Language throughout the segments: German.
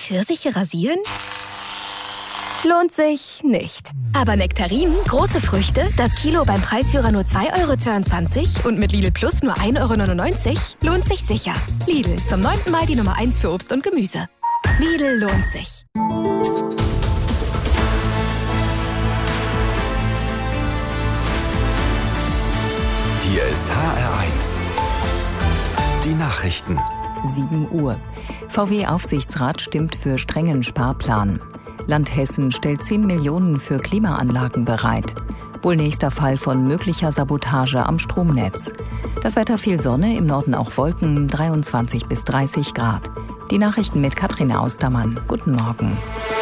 Pfirsiche rasieren? Lohnt sich nicht. Aber Nektarinen, große Früchte, das Kilo beim Preisführer nur 2,22 € und mit Lidl Plus nur 1,99 € lohnt sich sicher. Lidl, zum 9. Mal die Nummer 1 für Obst und Gemüse. Lidl lohnt sich. Hier ist HR1. Die Nachrichten. 7 Uhr. VW-Aufsichtsrat stimmt für strengen Sparplan. Land Hessen stellt 10 Millionen für Klimaanlagen bereit. Wohl nächster Fall von möglicher Sabotage am Stromnetz. Das Wetter: viel Sonne, im Norden auch Wolken, 23 bis 30 Grad. Die Nachrichten mit Katrin Austermann. Guten Morgen.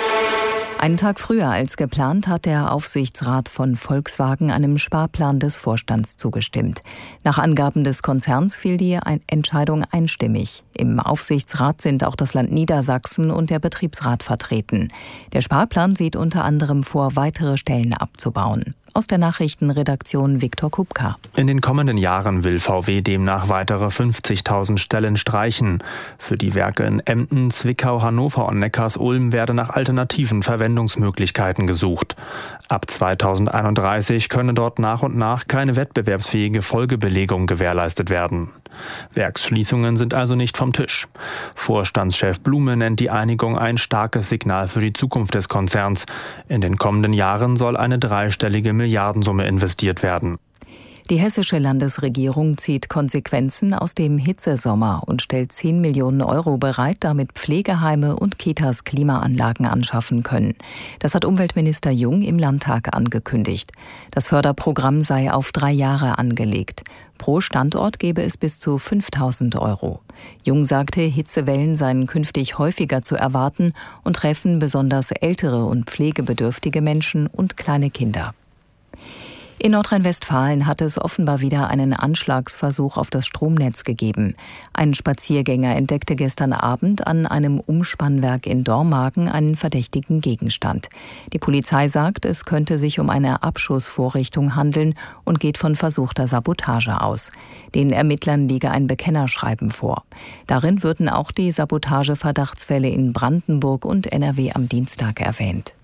Einen Tag früher als geplant hat der Aufsichtsrat von Volkswagen einem Sparplan des Vorstands zugestimmt. Nach Angaben des Konzerns fiel die Entscheidung einstimmig. Im Aufsichtsrat sind auch das Land Niedersachsen und der Betriebsrat vertreten. Der Sparplan sieht unter anderem vor, weitere Stellen abzubauen. Aus der Nachrichtenredaktion Viktor Kupka. In den kommenden Jahren will VW demnach weitere 50.000 Stellen streichen. Für die Werke in Emden, Zwickau, Hannover und Neckarsulm werde nach alternativen Verwendungsmöglichkeiten gesucht. Ab 2031 könne dort nach und nach keine wettbewerbsfähige Folgebelegung gewährleistet werden. Werksschließungen sind also nicht vom Tisch. Vorstandschef Blume nennt die Einigung ein starkes Signal für die Zukunft des Konzerns. In den kommenden Jahren soll eine dreistellige Milliardensumme investiert werden. Die hessische Landesregierung zieht Konsequenzen aus dem Hitzesommer und stellt 10 Millionen € bereit, damit Pflegeheime und Kitas Klimaanlagen anschaffen können. Das hat Umweltminister Jung im Landtag angekündigt. Das Förderprogramm sei auf 3 Jahre angelegt. Pro Standort gebe es bis zu 5.000 €. Jung sagte, Hitzewellen seien künftig häufiger zu erwarten und treffen besonders ältere und pflegebedürftige Menschen und kleine Kinder. In Nordrhein-Westfalen hat es offenbar wieder einen Anschlagsversuch auf das Stromnetz gegeben. Ein Spaziergänger entdeckte gestern Abend an einem Umspannwerk in Dormagen einen verdächtigen Gegenstand. Die Polizei sagt, es könnte sich um eine Abschussvorrichtung handeln und geht von versuchter Sabotage aus. Den Ermittlern liege ein Bekennerschreiben vor. Darin würden auch die Sabotageverdachtsfälle in Brandenburg und NRW am Dienstag erwähnt.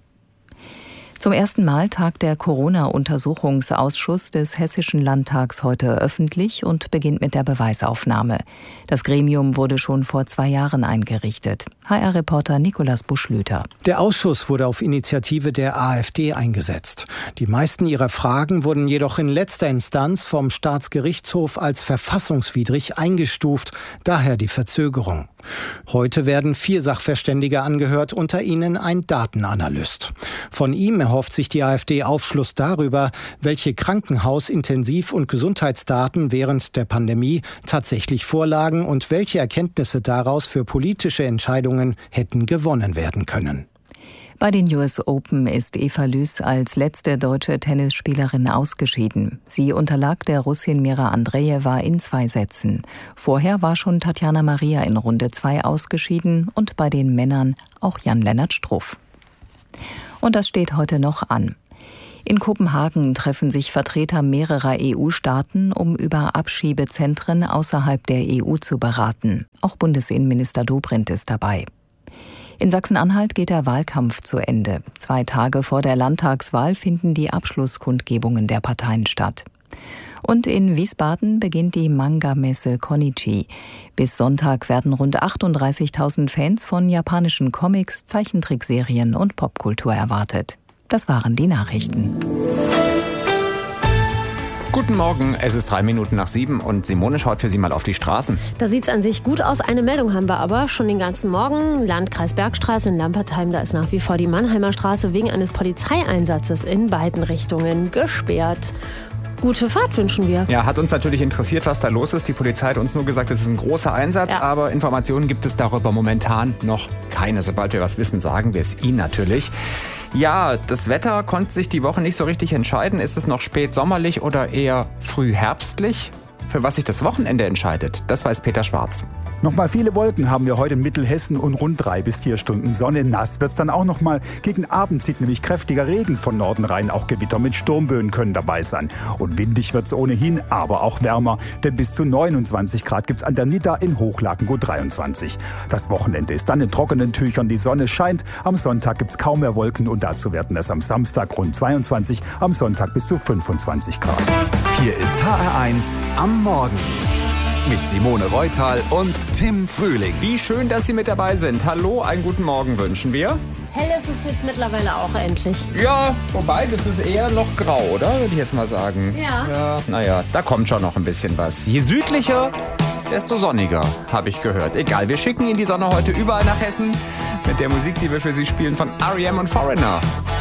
Zum ersten Mal tagt der Corona-Untersuchungsausschuss des Hessischen Landtags heute öffentlich und beginnt mit der Beweisaufnahme. Das Gremium wurde schon vor 2 Jahren eingerichtet. HR-Reporter Nikolaus Buschlüter. Der Ausschuss wurde auf Initiative der AfD eingesetzt. Die meisten ihrer Fragen wurden jedoch in letzter Instanz vom Staatsgerichtshof als verfassungswidrig eingestuft, daher die Verzögerung. Heute werden 4 Sachverständige angehört, unter ihnen ein Datenanalyst. Von ihm erhofft sich die AfD Aufschluss darüber, welche Krankenhaus-, Intensiv- und Gesundheitsdaten während der Pandemie tatsächlich vorlagen und welche Erkenntnisse daraus für politische Entscheidungen hätten gewonnen werden können. Bei den US Open ist Eva Lys als letzte deutsche Tennisspielerin ausgeschieden. Sie unterlag der Russin Mira Andrejewa in 2 Sätzen. Vorher war schon Tatjana Maria in Runde 2 ausgeschieden und bei den Männern auch Jan-Lennart Struff. Und das steht heute noch an. In Kopenhagen treffen sich Vertreter mehrerer EU-Staaten, um über Abschiebezentren außerhalb der EU zu beraten. Auch Bundesinnenminister Dobrindt ist dabei. In Sachsen-Anhalt geht der Wahlkampf zu Ende. 2 Tage vor der Landtagswahl finden die Abschlusskundgebungen der Parteien statt. Und in Wiesbaden beginnt die Manga-Messe Konichi. Bis Sonntag werden rund 38.000 Fans von japanischen Comics, Zeichentrickserien und Popkultur erwartet. Das waren die Nachrichten. Guten Morgen, es ist 3 Minuten nach 7 und Simone schaut für Sie mal auf die Straßen. Da sieht es an sich gut aus. Eine Meldung haben wir aber schon den ganzen Morgen. Landkreis Bergstraße in Lampertheim, da ist nach wie vor die Mannheimer Straße wegen eines Polizeieinsatzes in beiden Richtungen gesperrt. Gute Fahrt wünschen wir. Ja, hat uns natürlich interessiert, was da los ist. Die Polizei hat uns nur gesagt, es ist ein großer Einsatz, aber Informationen gibt es darüber momentan noch keine. Sobald wir was wissen, sagen wir es Ihnen natürlich. Ja, das Wetter konnte sich die Woche nicht so richtig entscheiden. Ist es noch spät sommerlich oder eher früh herbstlich? für was sich das Wochenende entscheidet, das weiß Peter Schwarz. Nochmal viele Wolken haben wir heute in Mittelhessen und rund 3 bis 4 Stunden Sonne. Nass wird's dann auch nochmal. Gegen Abend zieht nämlich kräftiger Regen von Norden rein. Auch Gewitter mit Sturmböen können dabei sein. Und windig wird's ohnehin, aber auch wärmer. Denn bis zu 29 Grad gibt's an der Nidda, in Hochlagen gut 23. Das Wochenende ist dann in trockenen Tüchern. Die Sonne scheint. Am Sonntag gibt's kaum mehr Wolken. Und dazu werden es am Samstag rund 22, am Sonntag bis zu 25 Grad. Hier ist HR1 am Morgen. Mit Simone Reutal und Tim Frühling. Wie schön, dass Sie mit dabei sind. Hallo, einen guten Morgen wünschen wir. Hell ist es jetzt mittlerweile auch endlich. Ja, wobei, das ist eher noch grau, oder? Würde ich jetzt mal sagen. Ja. Naja, da kommt schon noch ein bisschen was. Je südlicher, desto sonniger, habe ich gehört. Egal, wir schicken Ihnen die Sonne heute überall nach Hessen mit der Musik, die wir für Sie spielen von R.E.M. und Foreigner.